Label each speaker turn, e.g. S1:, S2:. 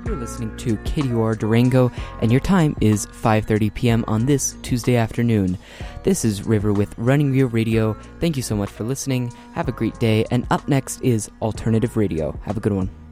S1: You're listening to KDOR Durango, and your time is 5:30 p.m. on this Tuesday afternoon. This is River with Running Wheel Radio. Thank you so much for listening. Have a great day, and up next is Alternative Radio. Have a good one.